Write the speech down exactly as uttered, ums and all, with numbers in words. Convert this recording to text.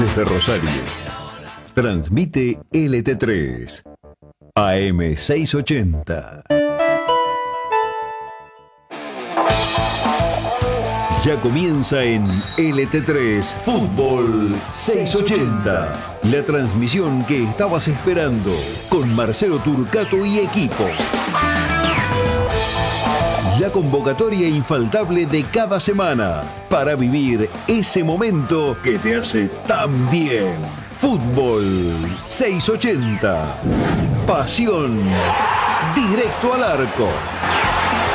Desde Rosario, transmite L T tres, A M seiscientos ochenta. Ya comienza en L T tres Fútbol seiscientos ochenta, la transmisión que estabas esperando, con Marcelo Turcato y equipo. La convocatoria infaltable de cada semana para vivir ese momento que te hace tan bien. Fútbol seiscientos ochenta. Pasión directo al arco.